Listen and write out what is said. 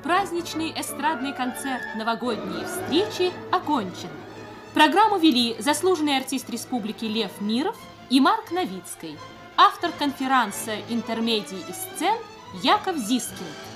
Праздничный эстрадный концерт «Новогодние встречи» окончен. Программу вели заслуженный артист республики Лев Миров и Марк Новицкий, автор конферанса «Интермедий и сцен» Яков Зискин.